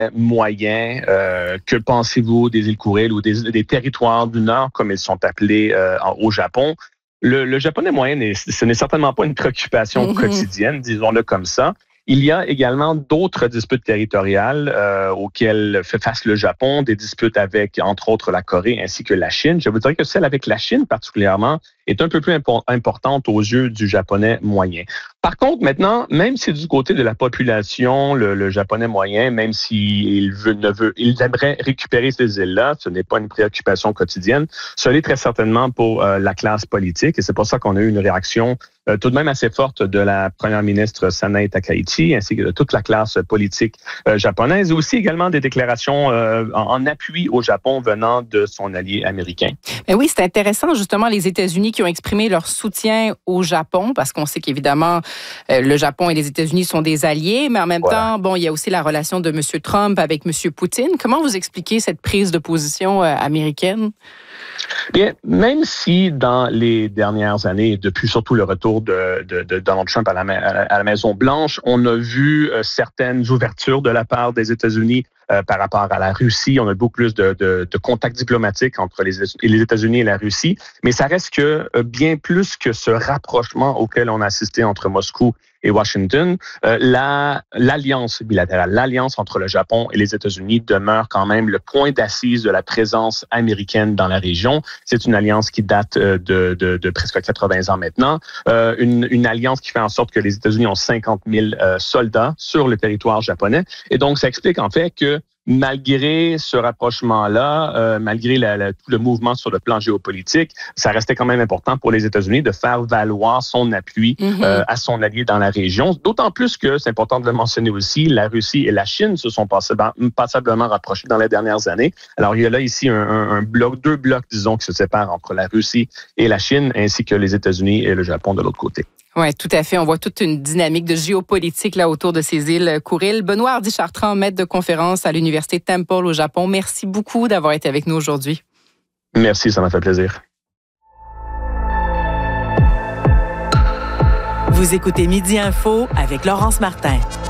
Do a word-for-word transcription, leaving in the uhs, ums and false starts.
moyen. Euh, que pensez-vous des îles Kuriles ou des, des territoires du Nord, comme ils sont appelés euh, au Japon? Le, le japonais moyen, n'est, ce n'est certainement pas une préoccupation mm-hmm. quotidienne, disons-le comme ça. Il y a également d'autres disputes territoriales euh, auxquelles fait face le Japon, des disputes avec, entre autres, la Corée ainsi que la Chine. Je vous dirais que celle avec la Chine particulièrement est un peu plus impo- importante aux yeux du japonais moyen. Par contre, maintenant, même si du côté de la population, le, le japonais moyen, même s'il veut, ne veut, il aimerait récupérer ces îles-là, ce n'est pas une préoccupation quotidienne, ce l'est très certainement pour euh, la classe politique et c'est pour ça qu'on a eu une réaction euh, tout de même assez forte de la première ministre Sanae Takaichi ainsi que de toute la classe politique euh, japonaise et aussi également des déclarations euh, en, en appui au Japon venant de son allié américain. Mais oui, c'est intéressant justement les États-Unis qui ont exprimé leur soutien au Japon parce qu'on sait qu'évidemment euh, le Japon et les États-Unis sont des alliés, mais en même voilà. temps, bon, il y a aussi la relation de M. Trump avec M. Poutine. Comment vous expliquez cette prise de position euh, américaine? Bien, même si dans les dernières années, depuis surtout le retour de, de, de Donald Trump à la, à la Maison-Blanche, on a vu euh, certaines ouvertures de la part des États-Unis euh, par rapport à la Russie. On a beaucoup plus de, de, de contacts diplomatiques entre les, les États-Unis et la Russie, mais ça reste que euh, bien plus que ce rapprochement auquel on a assisté entre Moscou et Washington, euh, la, l'alliance bilatérale, l'alliance entre le Japon et les États-Unis demeure quand même le point d'assise de la présence américaine dans la région. C'est une alliance qui date euh, de, de, de presque quatre-vingts ans maintenant. Euh, une, une alliance qui fait en sorte que les États-Unis ont cinquante mille euh, soldats sur le territoire japonais. Et donc, ça explique en fait que malgré ce rapprochement-là, euh, malgré la, la, tout le mouvement sur le plan géopolitique, ça restait quand même important pour les États-Unis de faire valoir son appui mm-hmm. euh, à son allié dans la région. D'autant plus que, c'est important de le mentionner aussi, la Russie et la Chine se sont passablement rapprochés dans les dernières années. Alors, il y a là ici un, un, un bloc, deux blocs, disons, qui se séparent entre la Russie et la Chine, ainsi que les États-Unis et le Japon de l'autre côté. Oui, tout à fait. On voit toute une dynamique de géopolitique là autour de ces îles Kuriles. Benoît Hardy-Chartrand, maître de conférence à l'Université Temple au Japon. Merci beaucoup d'avoir été avec nous aujourd'hui. Merci, ça m'a fait plaisir. Vous écoutez Midi Info avec Laurence Martin.